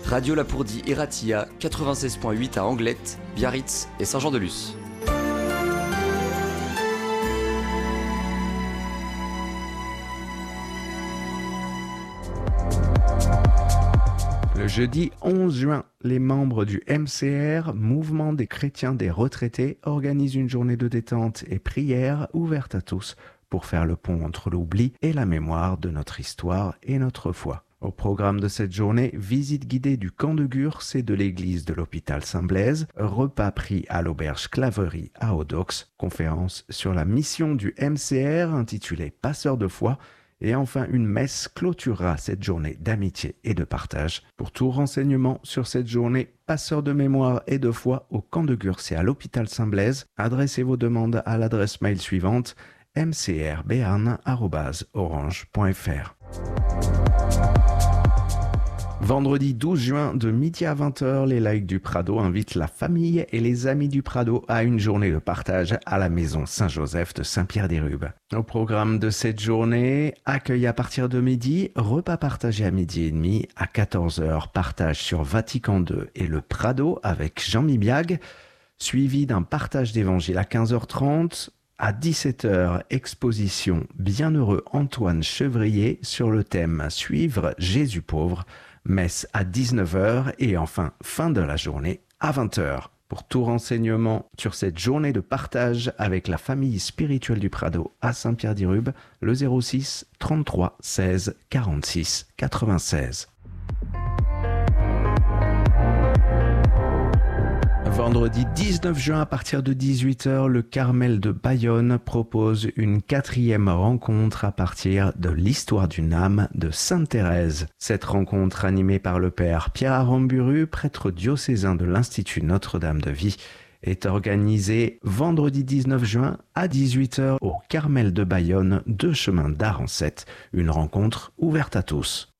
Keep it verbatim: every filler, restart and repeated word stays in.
Radio Lapourdie et Ratia, quatre-vingt-seize virgule huit à Anglette, Biarritz et Saint-Jean-de-Luz. Le jeudi onze juin, les membres du M C R, Mouvement des chrétiens des retraités, organisent une journée de détente et prière ouverte à tous pour faire le pont entre l'oubli et la mémoire de notre histoire et notre foi. Au programme de cette journée, visite guidée du camp de Gurs et de l'église de l'hôpital Saint-Blaise, repas pris à l'auberge Claverie à Audox, conférence sur la mission du M C R intitulée Passeurs de foi, et enfin une messe clôturera cette journée d'amitié et de partage. Pour tout renseignement sur cette journée Passeurs de mémoire et de foi au camp de Gurs et à l'hôpital Saint-Blaise, adressez vos demandes à l'adresse mail suivante m c r béarn arobase orange point f r. Vendredi douze juin, de midi à vingt heures, les laïcs du Prado invitent la famille et les amis du Prado à une journée de partage à la maison Saint-Joseph de Saint-Pierre-des-Rubes. Au programme de cette journée, accueil à partir de midi, repas partagé à midi et demi, à quatorze heures, partage sur Vatican deux et le Prado avec Jean Mibiag, suivi d'un partage d'évangile à quinze heures trente. À dix-sept heures, exposition Bienheureux Antoine Chevrier sur le thème Suivre Jésus pauvre, messe à dix-neuf heures et enfin fin de la journée à vingt heures. Pour tout renseignement sur cette journée de partage avec la famille spirituelle du Prado à Saint-Pierre-des-Rubes, le zéro six trente-trois seize quarante-six quatre-vingt-seize. Vendredi dix-neuf juin, à partir de dix-huit heures, le Carmel de Bayonne propose une quatrième rencontre à partir de l'histoire d'une âme de Sainte Thérèse. Cette rencontre, animée par le père Pierre Aramburu, prêtre diocésain de l'Institut Notre-Dame de Vie, est organisée vendredi dix-neuf juin à dix-huit heures au Carmel de Bayonne, deux chemins d'Arancette. Une rencontre ouverte à tous.